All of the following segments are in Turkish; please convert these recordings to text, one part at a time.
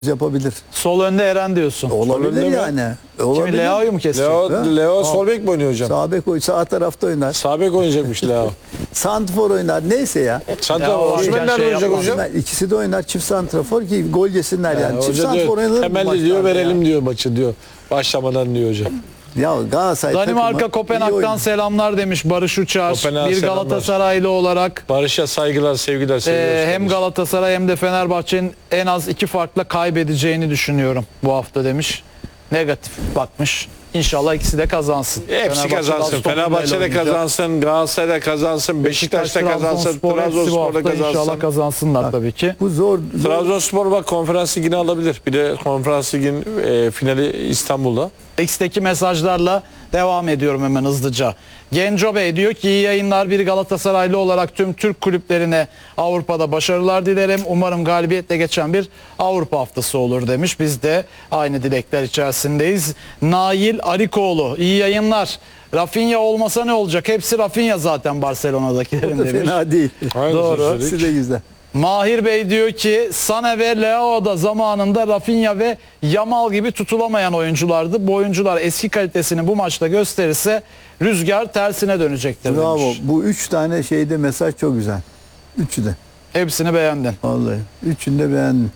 yapabilir. Sol önde Eren diyorsun. Olabilir yani. Kimi Olabilir. Leao'yu mu kesecek? Leo sol bek mi oynuyor hocam? Sağ tarafta oynar. Sağ bek oynayacakmış Leo. Santrfor oynar. Neyse ya. Santrafor Osimhen nerede oynayacak yapmaz. hocam? İkisi de oynar. Çift santrafor ki gol yesinler yani. Çift Hoca santrafor diyor, oynanır. temelli diyor verelim diyor maçı diyor. Başlamadan diyor hocam. Ya Galatasaray Danimarka takımı iyi Kopenhag'dan oynar. selamlar demiş Barış Uçar. Kopenhag'a Bir selamlar. Galatasaraylı olarak Barış'a saygılar, sevgiler, sevgiler. hem Galatasaray hem de Fenerbahçe'nin en az 2 farkla kaybedeceğini düşünüyorum bu hafta demiş. Negatif bakmış. İnşallah ikisi de kazansın. Hepsi Fenerbahçe kazansın. Aston Fenerbahçe de oynayacak. kazansın, Galatasaray da kazansın, Beşiktaş da kazansın, Trabzonspor hepsi bu Trabzonspor da hafta inşallah kazansın. kazansınlar tabii ki. Bu zor. Trabzonspor bak konferans ligini alabilir. Bir de konferans ligin finali İstanbul'da. X'teki mesajlarla devam ediyorum hemen hızlıca. Genco Bey diyor ki iyi yayınlar, bir Galatasaraylı olarak tüm Türk kulüplerine Avrupa'da başarılar dilerim. Umarım galibiyetle geçen bir Avrupa haftası olur demiş. Biz de aynı dilekler içerisindeyiz. Nail Arikoğlu iyi yayınlar. Rafinha olmasa ne olacak? Hepsi Rafinha zaten Barcelona'dakilerin Da demiş. fena değil. Doğru. İkisi de güzel. Mahir Bey diyor ki Sane ve Leao da zamanında Rafinha ve Yamal gibi tutulamayan oyunculardı. Bu oyuncular eski kalitesini bu maçta gösterirse rüzgar tersine dönecektir Bravo. demiş. Bu 3 tane şeyde mesaj çok güzel. Üçü de. Hepsini beğendin. Vallahi. Üçünü de beğendim.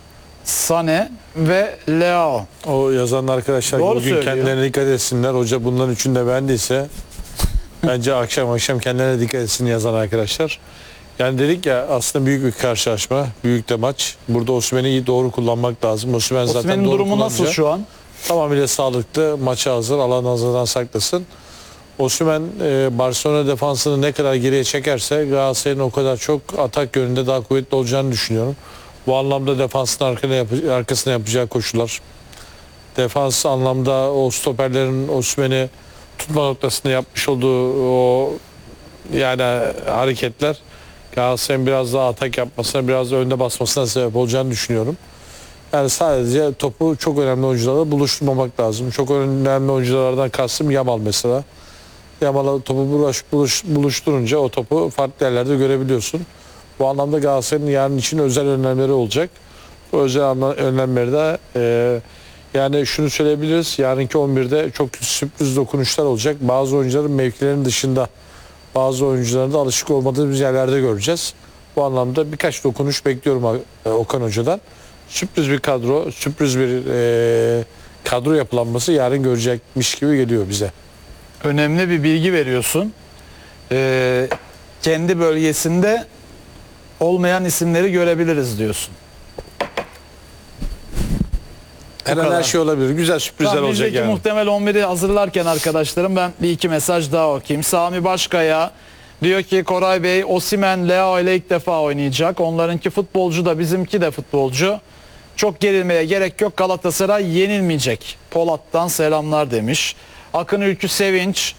Sane ve Leao. O yazan arkadaşlar Doğru bugün söylüyor. kendilerine dikkat etsinler. Hoca bunların üçünü de beğendiyse bence akşam kendilerine dikkat etsin yazan arkadaşlar. Yani dedik ya aslında büyük bir karşılaşma. Büyük de maç. Burada Osimhen'i iyi doğru kullanmak lazım. Osimhen zaten Osimhen'in doğru durumu nasıl kullanınca şu an? tamamıyla sağlıklı. Maça hazır. Allah nazardan saklasın. Osimhen Barcelona defansını ne kadar geriye çekerse Galatasaray'ın o kadar çok atak yönünde daha kuvvetli olacağını düşünüyorum. Bu anlamda defansın arkasına yapacağı koşular. Defans anlamda o stoperlerin Osimhen'i tutma noktasında yapmış olduğu o yani hareketler Galatasaray'ın biraz daha atak yapmasına, biraz da önde basmasına sebep olacağını düşünüyorum. Yani sadece topu çok önemli oyuncularla buluşturmamak lazım. Çok önemli oyunculardan kastım Yamal mesela. Yamal'a topu buluşturunca o topu farklı yerlerde görebiliyorsun. Bu anlamda Galatasaray'ın yarın için özel önlemleri olacak. Bu özel önlemleri de yani şunu söyleyebiliriz. Yarınki 11'de çok sürpriz dokunuşlar olacak. Bazı oyuncuların mevkilerinin dışında, bazı oyuncuların da alışık olmadığımız yerlerde göreceğiz. Bu anlamda birkaç dokunuş bekliyorum Okan Hoca'dan. Sürpriz bir kadro, sürpriz bir kadro yapılanması yarın görecekmiş gibi geliyor bize. Önemli bir bilgi veriyorsun. Kendi bölgesinde olmayan isimleri görebiliriz diyorsun. Her an her şey olabilir. Güzel sürprizler Tamam, olacak bizdeki yani. muhtemel 11'i hazırlarken arkadaşlarım ben bir iki mesaj daha okuyayım. Sami Başkaya diyor ki Koray Bey Osimhen Leao ile ilk defa oynayacak. Onlarınki futbolcu da bizimki de futbolcu. Çok gerilmeye gerek yok. Galatasaray yenilmeyecek. Polat'tan selamlar demiş. Akın Ülkü Sevinç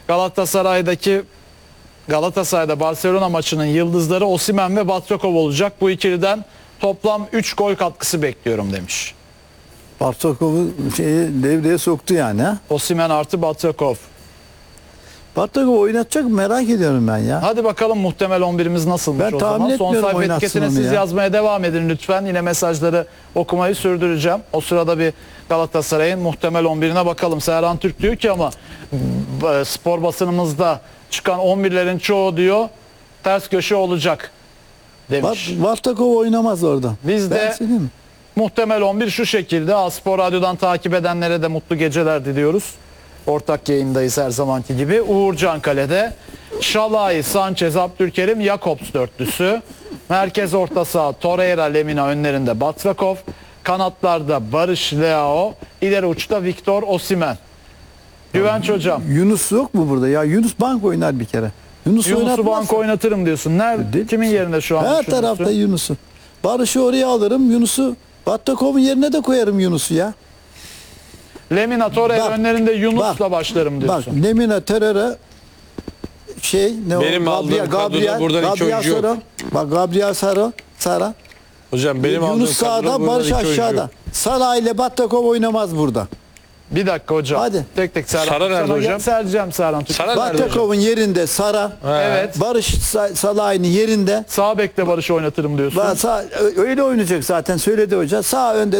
Galatasaray'da Barcelona maçının yıldızları Osimhen ve Batshuayi olacak. Bu ikiliden toplam 3 gol katkısı bekliyorum demiş. Bartokov'u devreye soktu yani. Ha? Osimhen artı Batshuayi. Bartokov oynatacak mı? Merak ediyorum ben ya. Hadi bakalım muhtemel 11'imiz nasılmış Ben o tahmin zaman. Son etmiyorum sayfa oynatsın etiketine onu siz ya. yazmaya devam edin lütfen. Yine mesajları okumayı sürdüreceğim. O sırada bir Galatasaray'ın muhtemel 11'ine bakalım. Serhan Türk diyor ki ama spor basınımızda çıkan 11'lerin çoğu diyor ters köşe olacak demiş. Bartokov oynamaz orada. Biz Ben de söyleyeyim mi? muhtemel 11 şu şekilde. Spor Radyo'dan takip edenlere de mutlu geceler diliyoruz. Ortak yayındayız her zamanki gibi. Uğurcan kalede. Şalay, Sanchez, Abdülkerim, Jakobs dörtlüsü. Merkez orta saha Torreira, Lemina önlerinde Batshuayi. Kanatlarda Barış, Leao. İleri uçta Victor Osimhen. Güvenç hocam. Yunus yok mu burada? Ya Yunus bank oynar bir kere. Yunus'u oynatmazsa- banka oynatırım diyorsun. Nerede? Dedi. Kimin yerinde şu an? Her düşünüyorsun? tarafta Yunus'u. Barış'ı oraya alırım. Yunus'u Battakov'un yerine de koyarım Yunus'u ya. Lemina, Torreira Bak, önlerinde Yunus'la bak, başlarım Bak diyorsun. Lemina Terör'e Benim aldığım kadroda buradan iki oyuncu yok. Bak Gabriel Sara. Hocam benim aldığım Yunus kadro sağda, buradan Barış iki oyuncu aşağıda. yok. Salah ile Battakov oynamaz burada. Bir dakika hocam. Hadi. Tek tek Serhan. Sara nerede Sana hocam? Sereceğim Serhan Türker. Sara nerede hocam? Batakov'un yerinde Sara. Evet. Barış Salah'ın yerinde. Sağ bekte Barış'ı oynatırım diyorsun. Öyle oynayacak zaten söyledi hoca. Sağ önde